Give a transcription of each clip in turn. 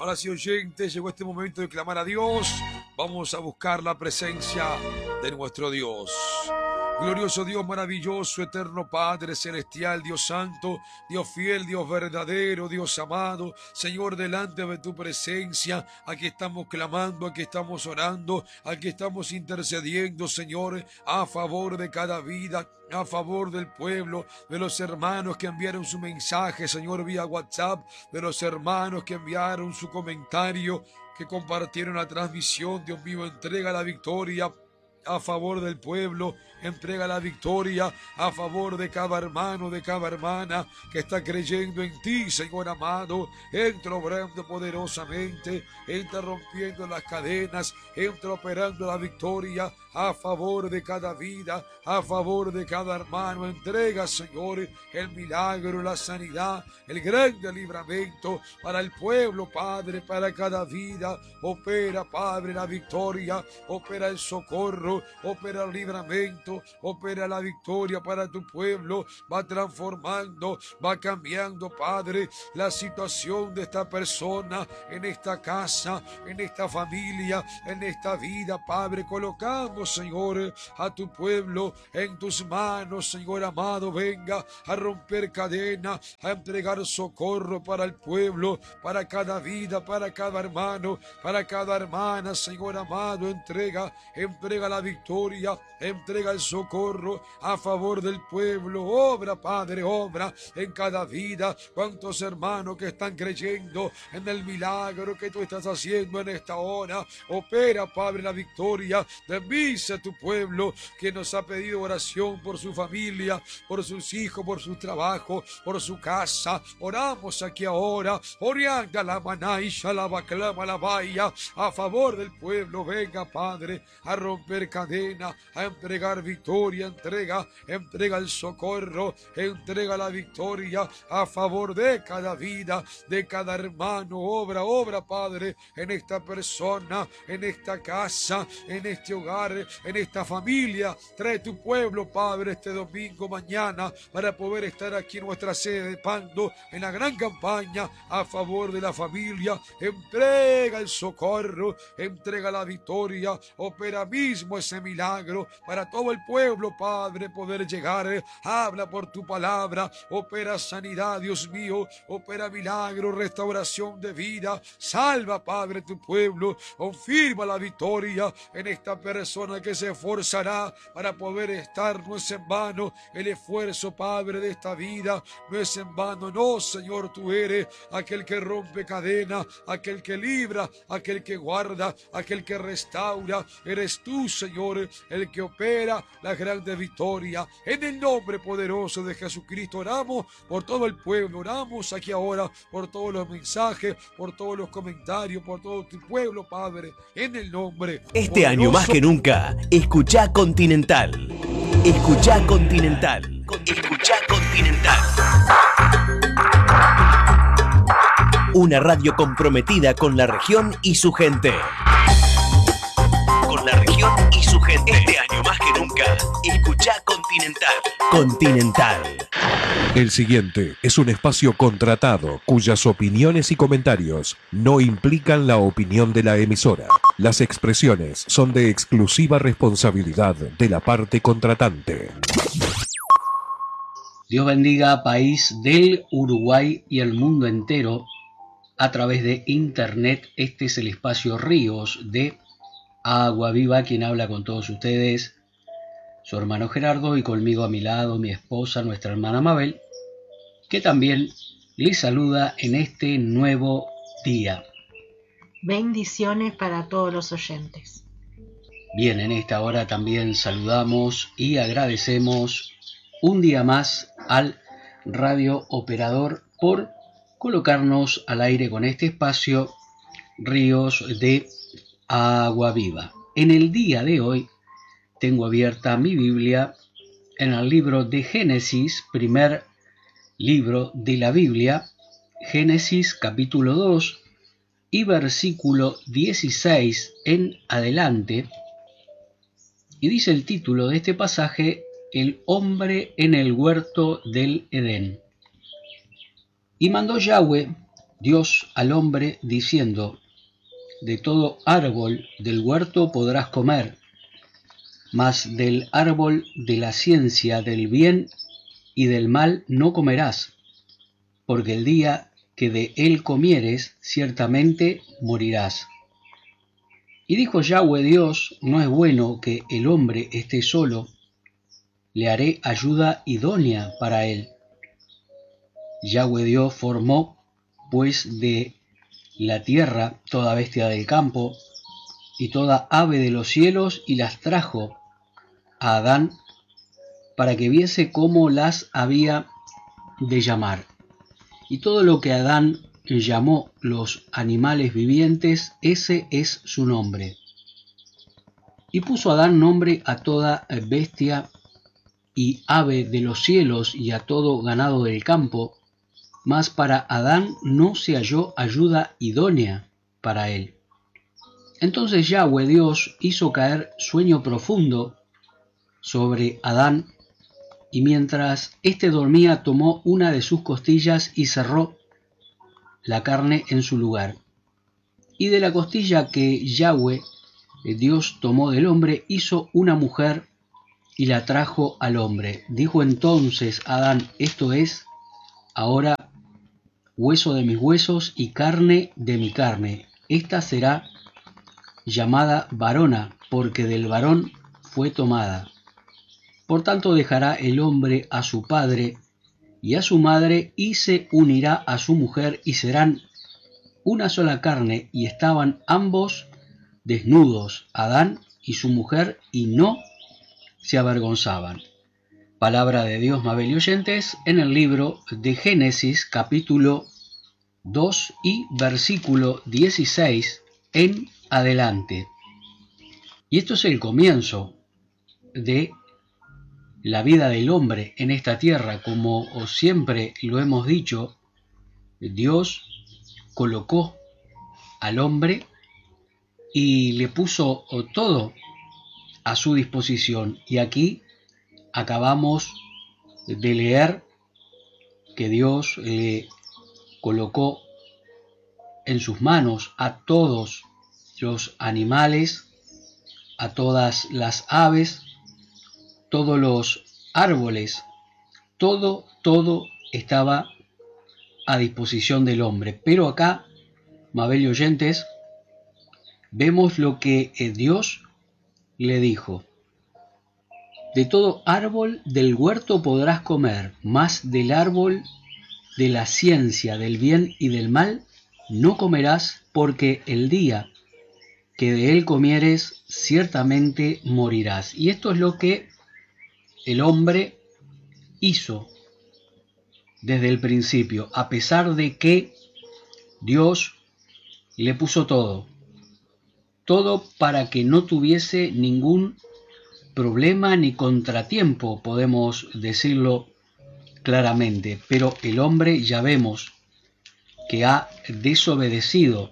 Ahora sí, oyentes, llegó este momento de clamar a Dios. Vamos a buscar la presencia de nuestro Dios. Glorioso Dios, maravilloso, eterno Padre celestial, Dios santo, Dios fiel, Dios verdadero, Dios amado, Señor, delante de tu presencia, aquí estamos clamando, aquí estamos orando, aquí estamos intercediendo, Señor, a favor de cada vida, a favor del pueblo, de los hermanos que enviaron su mensaje, Señor, vía WhatsApp, de los hermanos que enviaron su comentario, que compartieron la transmisión. Dios mío, entrega la victoria a favor del pueblo, entrega la victoria a favor de cada hermano, de cada hermana que está creyendo en ti, Señor amado. Entra obrando poderosamente, entra rompiendo las cadenas, entra operando la victoria a favor de cada vida, a favor de cada hermano. Entrega, Señor, el milagro, la sanidad, el grande libramento para el pueblo, Padre, para cada vida. Opera, Padre, la victoria, opera el socorro, opera el libramento, opera la victoria para tu pueblo. Va transformando, va cambiando, Padre, la situación de esta persona, en esta casa, en esta familia, en esta vida, Padre. Colocamos, Señor, a tu pueblo en tus manos, Señor amado. Venga a romper cadenas, a entregar socorro para el pueblo, para cada vida, para cada hermano, para cada hermana, Señor amado. Entrega la victoria, entrega el socorro a favor del pueblo. Obra, Padre, obra en cada vida. Cuántos hermanos que están creyendo en el milagro que tú estás haciendo en esta hora. Opera, Padre, la victoria. Bendice a tu pueblo que nos ha pedido oración por su familia, por sus hijos, por su trabajo, por su casa. Oramos aquí ahora. Orianda la manaisha, la baclama, la vaya a favor del pueblo. Venga, Padre, a romper cadena, a entregar victoria. Entrega el socorro, entrega la victoria a favor de cada vida, de cada hermano. Obra, Padre, en esta persona, en esta casa, en este hogar, en esta familia. Trae tu pueblo, Padre, este domingo mañana para poder estar aquí en nuestra sede de Pando en la gran campaña a favor de la familia. Entrega el socorro, entrega la victoria. Opera mismo ese milagro para todo el pueblo, Padre, poder llegar. Habla por tu palabra, opera sanidad, Dios mío, opera milagro, restauración de vida. Salva, Padre, tu pueblo. Confirma la victoria en esta persona que se esforzará para poder estar. No es en vano el esfuerzo, Padre, de esta vida. No es en vano, no, Señor. Tú eres aquel que rompe cadenas, aquel que libra, aquel que guarda, aquel que restaura. Eres tú, Señor, el que opera la grande victoria. En el nombre poderoso de Jesucristo oramos por todo el pueblo. Oramos aquí ahora por todos los mensajes, por todos los comentarios, por todo tu pueblo, Padre. En el nombre Este poderoso. año más que nunca, escuchá Continental. Escuchá Continental. Escuchá Continental. Una radio comprometida con la región y su gente. Con la región y su gente. Este año más que nunca, escuchá Continental. Continental. El siguiente es un espacio contratado cuyas opiniones y comentarios no implican la opinión de la emisora. Las expresiones son de exclusiva responsabilidad de la parte contratante. Dios bendiga país del Uruguay y el mundo entero a través de internet. Este es el espacio Ríos de Agua Viva, quien habla con todos ustedes, su hermano Gerardo, y conmigo a mi lado mi esposa, nuestra hermana Mabel, que también les saluda en este nuevo día. Bendiciones para todos los oyentes. Bien, en esta hora también saludamos y agradecemos un día más al radio operador por colocarnos al aire con este espacio Ríos de Agua Viva. En el día de hoy tengo abierta mi Biblia en el libro de Génesis, primer libro de la Biblia, Génesis capítulo 2 y versículo 16 en adelante, y dice el título de este pasaje: El hombre en el huerto del Edén. Y mandó Yahweh Dios al hombre diciendo: de todo árbol del huerto podrás comer, mas del árbol de la ciencia del bien y del mal no comerás, porque el día que de él comieres, ciertamente morirás. Y dijo Yahweh Dios: no es bueno que el hombre esté solo, le haré ayuda idónea para él. Yahweh Dios formó pues de la tierra toda bestia del campo y toda ave de los cielos, y las trajo a Adán para que viese cómo las había de llamar. Y todo lo que Adán llamó los animales vivientes, ese es su nombre. Y puso Adán nombre a toda bestia y ave de los cielos y a todo ganado del campo, mas para Adán no se halló ayuda idónea para él. Entonces Yahweh Dios hizo caer sueño profundo sobre Adán, y mientras éste dormía tomó una de sus costillas y cerró la carne en su lugar. Y de la costilla que Yahweh Dios tomó del hombre, hizo una mujer y la trajo al hombre. Dijo entonces Adán: esto es ahora hueso de mis huesos y carne de mi carne. Esta será llamada varona, porque del varón fue tomada. Por tanto dejará el hombre a su padre y a su madre, y se unirá a su mujer, y serán una sola carne. Y estaban ambos desnudos, Adán y su mujer, y no se avergonzaban. Palabra de Dios, Mabel y oyentes, en el libro de Génesis, capítulo 2 y versículo 16 en adelante. Y esto es el comienzo de la vida del hombre en esta tierra. Como siempre lo hemos dicho, Dios colocó al hombre y le puso todo a su disposición. Y aquí acabamos de leer que Dios le colocó en sus manos a todos los animales, a todas las aves, todos los árboles, todo estaba a disposición del hombre. Pero acá, Mabel y oyentes, vemos lo que Dios le dijo: de todo árbol del huerto podrás comer, mas del árbol de la ciencia del bien y del mal no comerás, porque el día que de él comieres, ciertamente morirás. Y esto es lo que el hombre hizo desde el principio, a pesar de que Dios le puso todo para que no tuviese ningún problema ni contratiempo, podemos decirlo claramente. Pero el hombre, ya vemos que ha desobedecido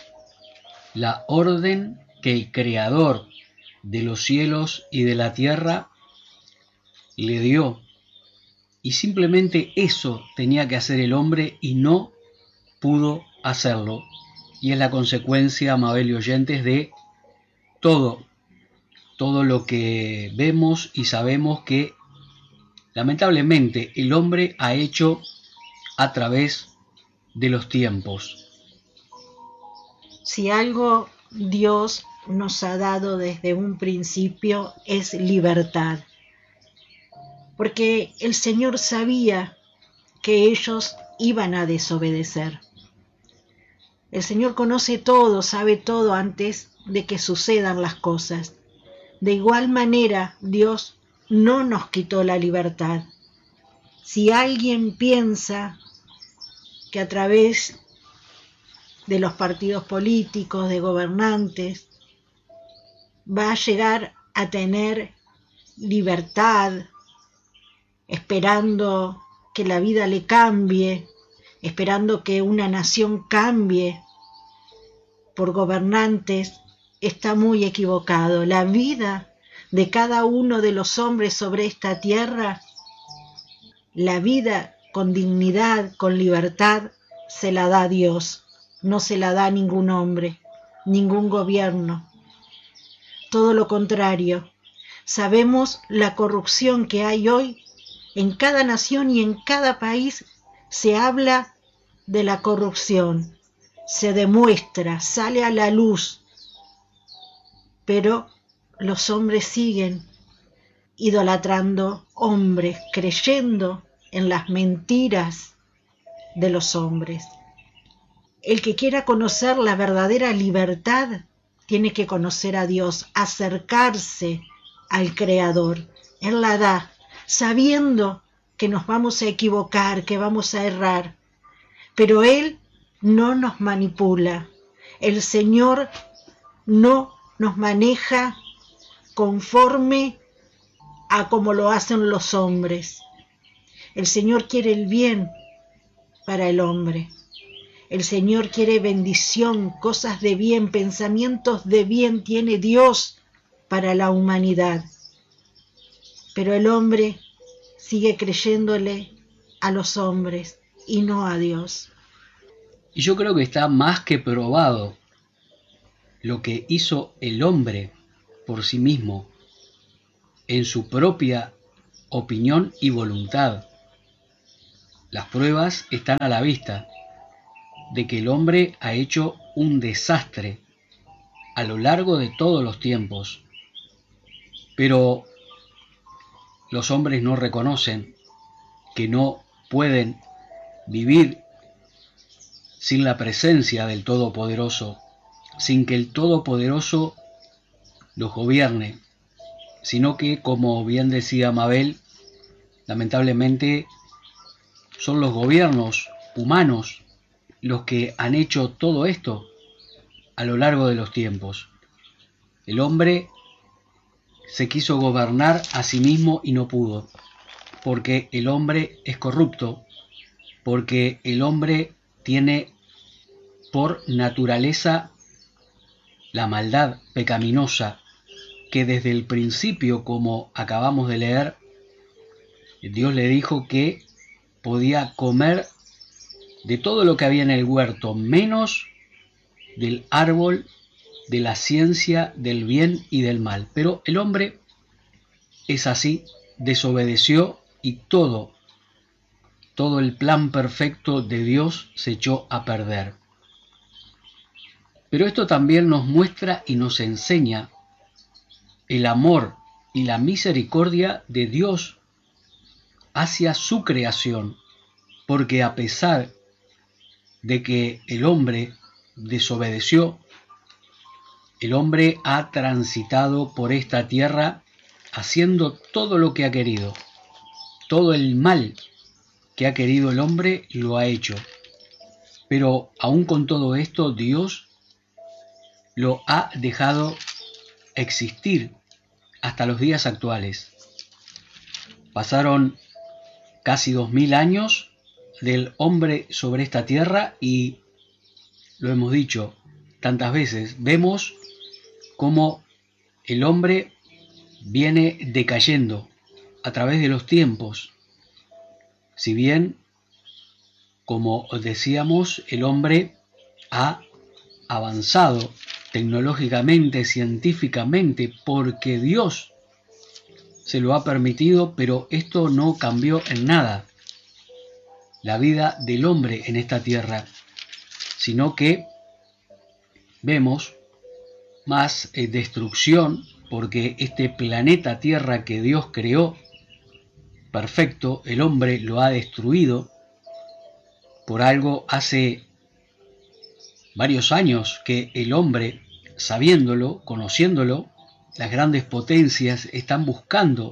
la orden que el Creador de los cielos y de la tierra le dio, y simplemente eso tenía que hacer el hombre y no pudo hacerlo. Y es la consecuencia, Mabel y oyentes, de todo lo que vemos y sabemos que lamentablemente el hombre ha hecho a través de los tiempos. Si algo Dios nos ha dado desde un principio es libertad, porque el Señor sabía que ellos iban a desobedecer. El Señor conoce todo, sabe todo antes de que sucedan las cosas. De igual manera, Dios no nos quitó la libertad. Si alguien piensa que a través de los partidos políticos, de gobernantes, va a llegar a tener libertad, esperando que la vida le cambie, esperando que una nación cambie por gobernantes, está muy equivocado. La vida de cada uno de los hombres sobre esta tierra, la vida con dignidad, con libertad, se la da Dios, no se la da ningún hombre, ningún gobierno. Todo lo contrario, sabemos la corrupción que hay hoy en cada nación y en cada país. Se habla de la corrupción, se demuestra, sale a la luz, pero los hombres siguen idolatrando hombres, creyendo en las mentiras de los hombres. El que quiera conocer la verdadera libertad tiene que conocer a Dios, acercarse al Creador. Él la da, sabiendo que nos vamos a equivocar, que vamos a errar, pero Él no nos manipula. El Señor no nos maneja conforme a como lo hacen los hombres. El Señor quiere el bien para el hombre. El Señor quiere bendición, cosas de bien, pensamientos de bien tiene Dios para la humanidad. Pero el hombre sigue creyéndole a los hombres y no a Dios. Y yo creo que está más que probado lo que hizo el hombre por sí mismo, en su propia opinión y voluntad. Las pruebas están a la vista de que el hombre ha hecho un desastre a lo largo de todos los tiempos. Pero los hombres no reconocen que no pueden vivir sin la presencia del Todopoderoso, sin que el Todopoderoso los gobierne, sino que, como bien decía Mabel, lamentablemente son los gobiernos humanos los que han hecho todo esto a lo largo de los tiempos. El hombre se quiso gobernar a sí mismo y no pudo, porque el hombre es corrupto, porque el hombre tiene por naturaleza la maldad pecaminosa, que desde el principio, como acabamos de leer, Dios le dijo que podía comer de todo lo que había en el huerto, menos del árbol de la ciencia del bien y del mal. Pero el hombre es así, desobedeció y todo el plan perfecto de Dios se echó a perder. Pero esto también nos muestra y nos enseña el amor y la misericordia de Dios hacia su creación, porque a pesar de que el hombre desobedeció, el hombre ha transitado por esta tierra haciendo todo lo que ha querido. Todo el mal que ha querido el hombre lo ha hecho. Pero aún con todo esto, Dios lo ha dejado existir hasta los días actuales. Pasaron casi 2000 años del hombre sobre esta tierra y, lo hemos dicho tantas veces, vemos cómo el hombre viene decayendo a través de los tiempos. Si bien, como decíamos, el hombre ha avanzado tecnológicamente, científicamente, porque Dios se lo ha permitido, pero esto no cambió en nada la vida del hombre en esta tierra, sino que vemos más destrucción, porque este planeta Tierra que Dios creó perfecto, el hombre lo ha destruido. Por algo hace varios años que el hombre, sabiéndolo, conociéndolo, las grandes potencias están buscando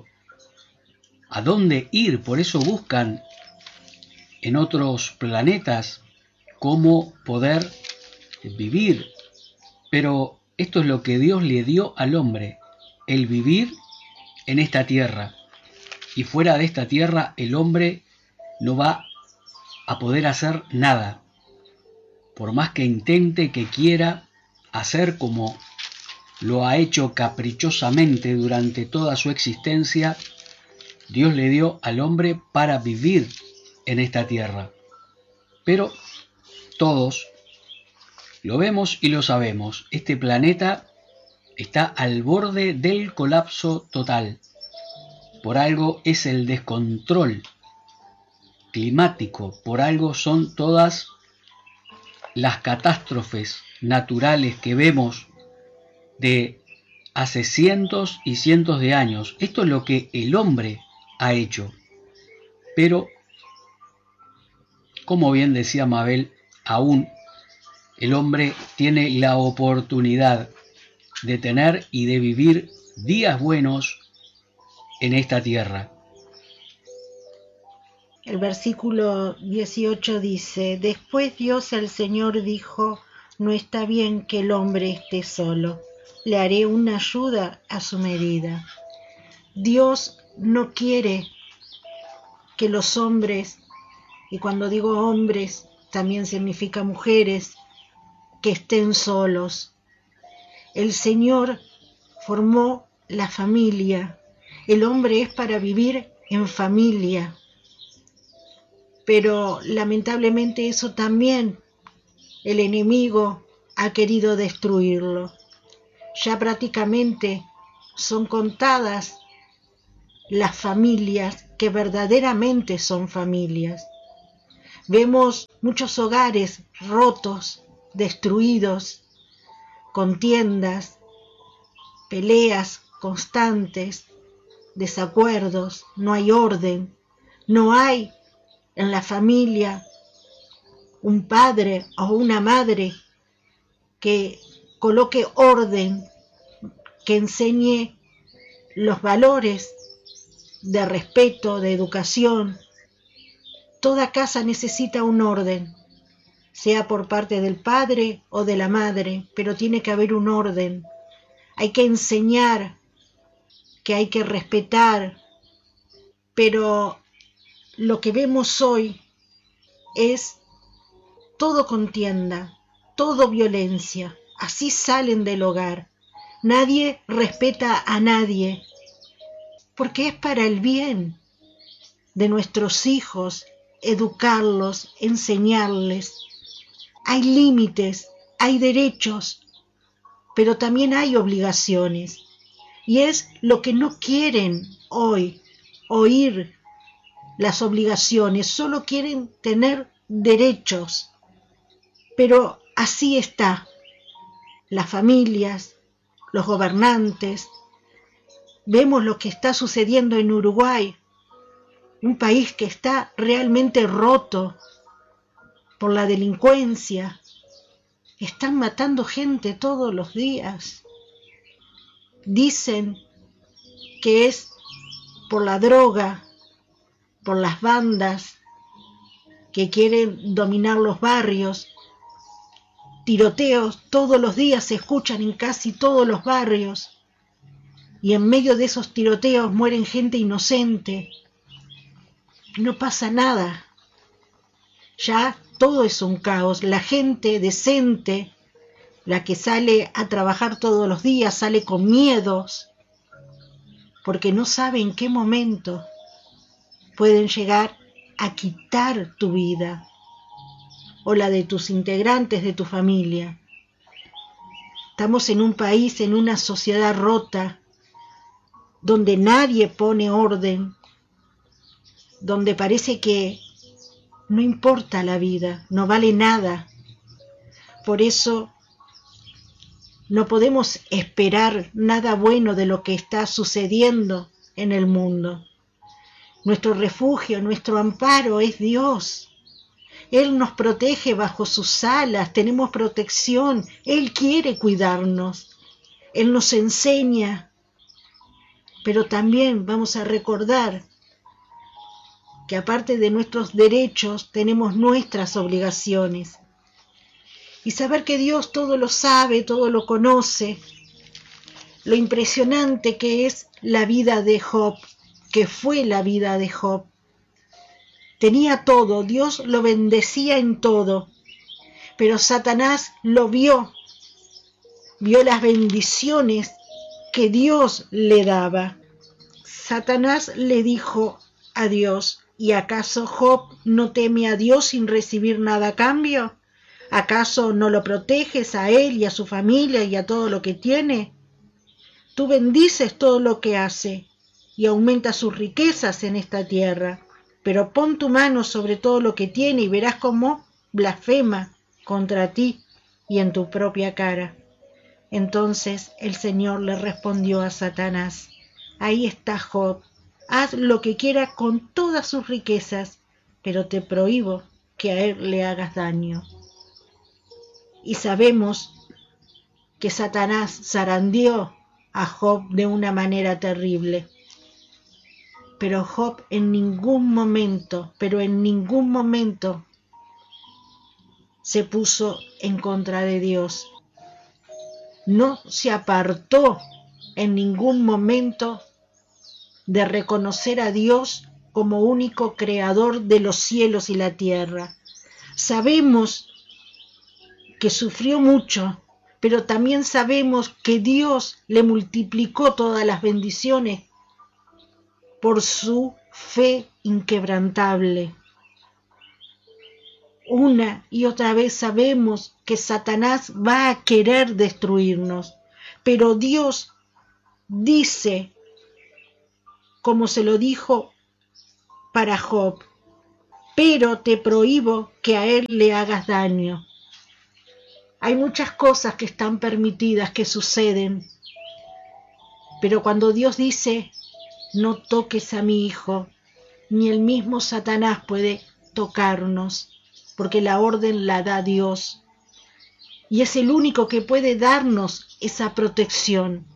a dónde ir, por eso buscan en otros planetas cómo poder vivir. Pero esto es lo que Dios le dio al hombre, el vivir en esta tierra. Y fuera de esta tierra el hombre no va a poder hacer nada. Por más que intente, que quiera hacer como lo ha hecho caprichosamente durante toda su existencia, Dios le dio al hombre para vivir en esta tierra. Pero Todos lo vemos y lo sabemos. Este planeta está al borde del colapso total. Por algo es el descontrol climático, por algo son todas las catástrofes naturales que vemos de hace cientos y cientos de años. Esto es lo que el hombre ha hecho. Pero, como bien decía Mabel, aún el hombre tiene la oportunidad de tener y de vivir días buenos en esta tierra. El versículo 18 dice: Después Dios el Señor dijo, no está bien que el hombre esté solo, le haré una ayuda a su medida. Dios no quiere que los hombres, y cuando digo hombres también significa mujeres, que estén solos. El Señor formó la familia. El hombre es para vivir en familia. Pero lamentablemente eso también el enemigo ha querido destruirlo. Ya prácticamente son contadas las familias que verdaderamente son familias. Vemos muchos hogares rotos, destruidos, contiendas, peleas constantes, desacuerdos, no hay orden, no hay en la familia un padre o una madre que coloque orden, que enseñe los valores de respeto, de educación. Toda casa necesita un orden, sea por parte del padre o de la madre, pero tiene que haber un orden. Hay que enseñar que hay que respetar, pero lo que vemos hoy es todo contienda, todo violencia. Así salen del hogar. Nadie respeta a nadie, porque es para el bien de nuestros hijos, educarlos, enseñarles. Hay límites, hay derechos, pero también hay obligaciones. Y es lo que no quieren hoy oír las obligaciones, solo quieren tener derechos. Pero así está. Las familias, los gobernantes. Vemos lo que está sucediendo en Uruguay, un país que está realmente roto por la delincuencia. Están matando gente todos los días. Dicen que es por la droga, por las bandas que quieren dominar los barrios. Tiroteos todos los días se escuchan en casi todos los barrios. Y en medio de esos tiroteos mueren gente inocente. No pasa nada. Ya todo es un caos. La gente decente, la que sale a trabajar todos los días, sale con miedos, porque no sabe en qué momento pueden llegar a quitar tu vida o la de tus integrantes de tu familia. Estamos en un país, en una sociedad rota, donde nadie pone orden, donde parece que no importa la vida, no vale nada. Por eso no podemos esperar nada bueno de lo que está sucediendo en el mundo. Nuestro refugio, nuestro amparo es Dios. Él nos protege bajo sus alas, tenemos protección. Él quiere cuidarnos. Él nos enseña. Pero también vamos a recordar que aparte de nuestros derechos, tenemos nuestras obligaciones. Y saber que Dios todo lo sabe, todo lo conoce. Lo impresionante que es la vida de Job, que fue la vida de Job. Tenía todo, Dios lo bendecía en todo, pero Satanás lo vio las bendiciones que Dios le daba. Satanás le dijo a Dios: ¿y acaso Job no teme a Dios sin recibir nada a cambio? ¿Acaso no lo proteges a él y a su familia y a todo lo que tiene? Tú bendices todo lo que hace y aumentas sus riquezas en esta tierra, pero pon tu mano sobre todo lo que tiene y verás cómo blasfema contra ti y en tu propia cara. Entonces el Señor le respondió a Satanás: ahí está Job, haz lo que quiera con todas sus riquezas, pero te prohíbo que a él le hagas daño. Y sabemos que Satanás zarandeó a Job de una manera terrible. Pero Job en ningún momento se puso en contra de Dios. No se apartó en ningún momento de reconocer a Dios como único creador de los cielos y la tierra. Sabemos que sufrió mucho, pero también sabemos que Dios le multiplicó todas las bendiciones por su fe inquebrantable. Una y otra vez sabemos que Satanás va a querer destruirnos, pero Dios dice, como se lo dijo para Job: pero te prohíbo que a él le hagas daño. Hay muchas cosas que están permitidas, que suceden, pero cuando Dios dice: no toques a mi hijo, ni el mismo Satanás puede tocarnos, porque la orden la da Dios, y es el único que puede darnos esa protección.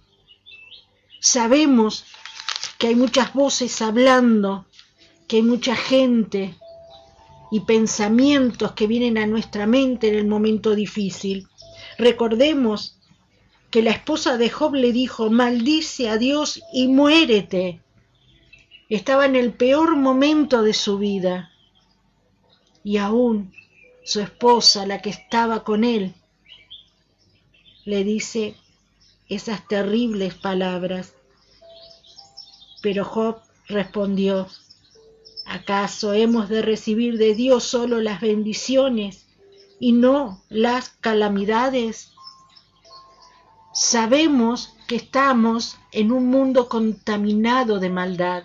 Sabemos que hay muchas voces hablando, que hay mucha gente y pensamientos que vienen a nuestra mente en el momento difícil. Recordemos que la esposa de Job le dijo: maldice a Dios y muérete. Estaba en el peor momento de su vida, y aún su esposa, la que estaba con él, le dice esas terribles palabras. Pero Job respondió: ¿acaso hemos de recibir de Dios solo las bendiciones y no las calamidades? Sabemos que estamos en un mundo contaminado de maldad.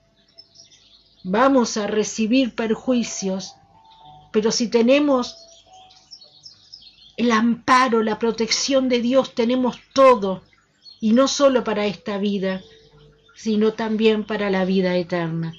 Vamos a recibir perjuicios, pero si tenemos el amparo, la protección de Dios, tenemos todo, y no solo para esta vida, sino también para la vida eterna.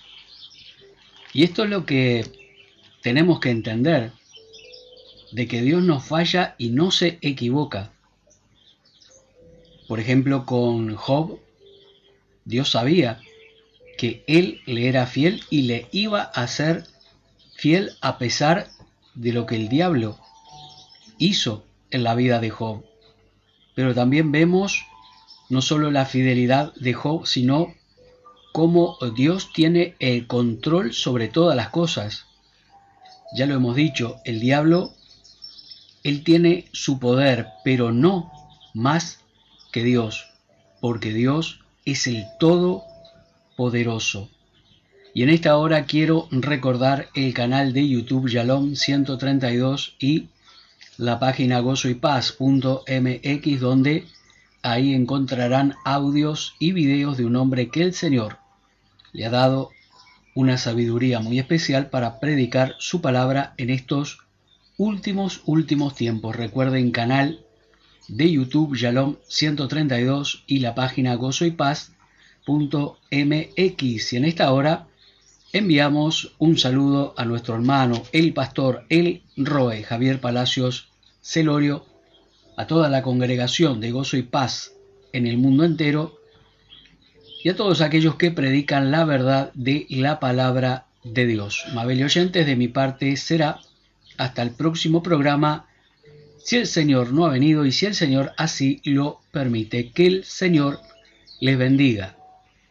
Y esto es lo que tenemos que entender, de que Dios no falla y no se equivoca. Por ejemplo, con Job, Dios sabía que él le era fiel y le iba a ser fiel a pesar de lo que el diablo hizo en la vida de Job. Pero también vemos no solo la fidelidad de Job, sino cómo Dios tiene el control sobre todas las cosas. Ya lo hemos dicho, el diablo, él tiene su poder, pero no más que Dios, porque Dios es el Todopoderoso. Y en esta hora quiero recordar el canal de YouTube Shalom 132 y la página gozoypaz.mx, donde ahí encontrarán audios y videos de un hombre que el Señor le ha dado una sabiduría muy especial para predicar su palabra en estos últimos tiempos. Recuerden, canal de YouTube Shalom 132 y la página gozoypaz.mx. Y en esta hora enviamos un saludo a nuestro hermano, el pastor El Roe, Javier Palacios Celorio, a toda la congregación de Gozo y Paz en el mundo entero y a todos aquellos que predican la verdad de la palabra de Dios. Mabel y oyentes, de mi parte será hasta el próximo programa, si el Señor no ha venido y si el Señor así lo permite. Que el Señor les bendiga.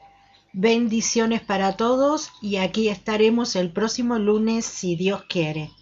Bendiciones para todos, y aquí estaremos el próximo lunes si Dios quiere.